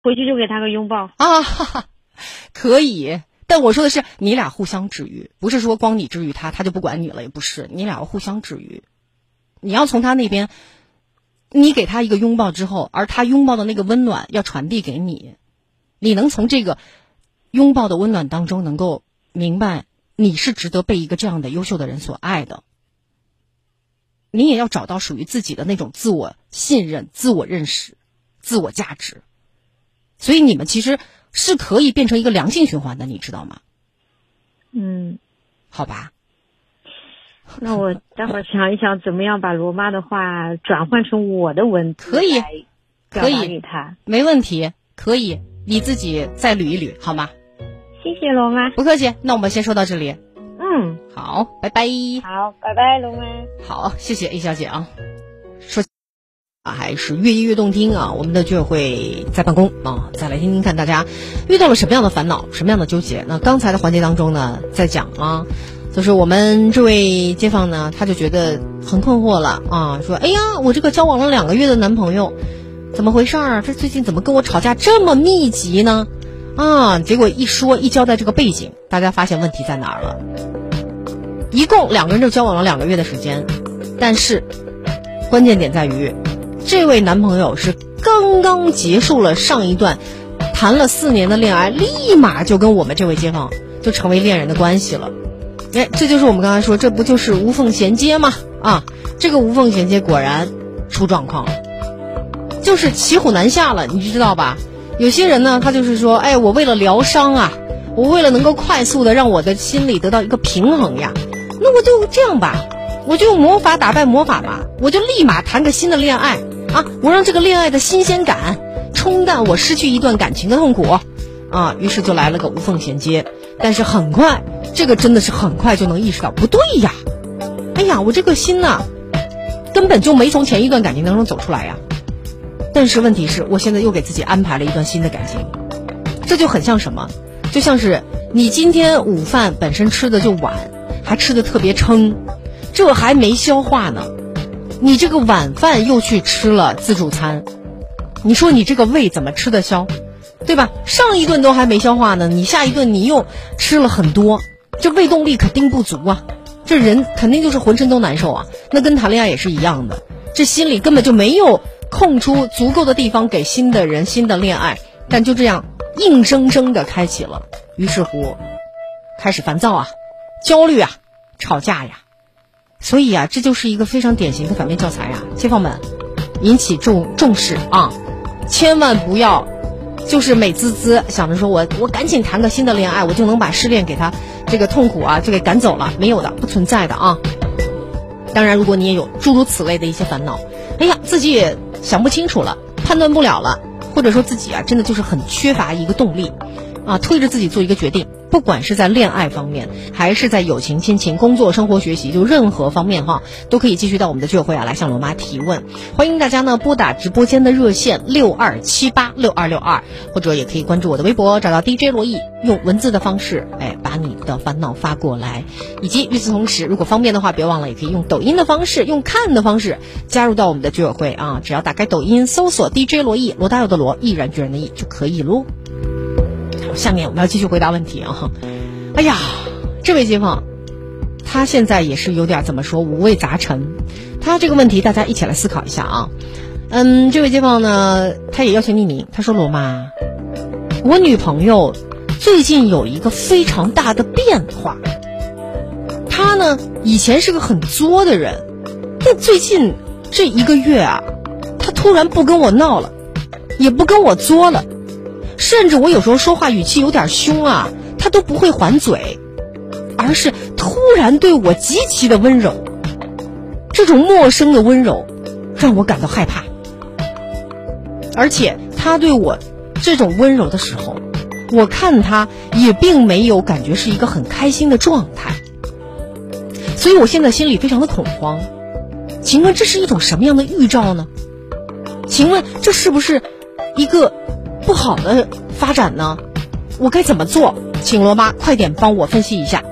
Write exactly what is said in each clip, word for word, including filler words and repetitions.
回去就给他个拥抱啊，哈哈，可以。但我说的是你俩互相治愈，不是说光你治愈他，他就不管你了，也不是，你俩要互相治愈。你要从他那边，你给他一个拥抱之后，而他拥抱的那个温暖要传递给你，你能从这个拥抱的温暖当中能够明白你是值得被一个这样的优秀的人所爱的。你也要找到属于自己的那种自我信任、自我认识、自我价值。所以你们其实是可以变成一个良性循环的，你知道吗？ 嗯， 好吧。 那我待会儿想一想，怎么样把罗妈的话转换成我的文字， 可以，可以给他， 没问题，可以，你自己再捋一捋，好吗？ 谢谢罗妈， 不客气。那我们先说到这里。 嗯， 好，拜拜。 好，拜拜，罗妈。 好，谢谢 A 小姐啊。说啊，还是越夜越动听啊！我们的居委会在办公啊，再来听听看大家遇到了什么样的烦恼，什么样的纠结。那刚才的环节当中呢，在讲啊，就是我们这位街坊呢，他就觉得很困惑了啊，说：“哎呀，我这个交往了两个月的男朋友，怎么回事儿？这最近怎么跟我吵架这么密集呢？”啊，结果一说一交代这个背景，大家发现问题在哪儿了？一共两个人就交往了两个月的时间，但是关键点在于，这位男朋友是刚刚结束了上一段谈了四年的恋爱，立马就跟我们这位街坊就成为恋人的关系了。哎，这就是我们刚才说，这不就是无缝衔接吗？啊，这个无缝衔接果然出状况了，就是骑虎难下了，你知道吧？有些人呢，他就是说，哎，我为了疗伤啊，我为了能够快速的让我的心里得到一个平衡呀，那我就这样吧，我就用魔法打败魔法吧，我就立马谈个新的恋爱啊，我让这个恋爱的新鲜感冲淡我失去一段感情的痛苦啊，于是就来了个无缝衔接。但是很快，这个真的是很快就能意识到不对呀，哎呀，我这个心呐，根本就没从前一段感情当中走出来呀。但是问题是我现在又给自己安排了一段新的感情，这就很像什么？就像是你今天午饭本身吃的就晚，还吃的特别撑，这还没消化呢，你这个晚饭又去吃了自助餐，你说你这个胃怎么吃得消？对吧？上一顿都还没消化呢，你下一顿你又吃了很多，这胃动力肯定不足啊，这人肯定就是浑身都难受啊。那跟谈恋爱也是一样的，这心里根本就没有空出足够的地方给新的人、新的恋爱，但就这样硬生生的开启了，于是乎开始烦躁啊、焦虑啊、吵架呀。所以啊，这就是一个非常典型的反面教材啊，街坊们引起重重视啊，千万不要就是美滋滋想着说我我赶紧谈个新的恋爱，我就能把失恋给他这个痛苦啊就给赶走了，没有的，不存在的啊。当然如果你也有诸如此类的一些烦恼，哎呀自己也想不清楚了，判断不了了，或者说自己啊真的就是很缺乏一个动力啊，推着自己做一个决定，不管是在恋爱方面还是在友情、亲情、工作、生活、学习，就任何方面哈，都可以继续到我们的居委会啊来向罗妈提问。欢迎大家呢拨打直播间的热线六二七八六二六二，或者也可以关注我的微博，找到 D J 罗毅，用文字的方式哎把你的烦恼发过来。以及与此同时，如果方便的话，别忘了也可以用抖音的方式，用看的方式加入到我们的居委会啊，只要打开抖音搜索 D J 罗毅，罗大佑的罗，毅然决然的毅就可以喽。下面我们要继续回答问题啊！哎呀，这位街坊，他现在也是有点怎么说五味杂陈。他这个问题大家一起来思考一下啊。嗯，这位街坊呢，他也要求匿名。他说：“罗妈，我女朋友最近有一个非常大的变化。她呢，以前是个很作的人，但最近这一个月啊，她突然不跟我闹了，也不跟我作了。”甚至我有时候说话语气有点凶啊，他都不会还嘴，而是突然对我极其的温柔。这种陌生的温柔让我感到害怕，而且他对我这种温柔的时候，我看他也并没有感觉是一个很开心的状态，所以我现在心里非常的恐慌。请问这是一种什么样的预兆呢？请问这是不是一个不好的发展呢？我该怎么做？请罗妈快点帮我分析一下。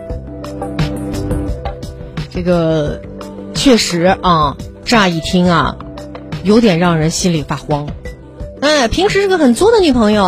这个确实啊，乍一听啊，有点让人心里发慌。 哎，平时是个很作的女朋友。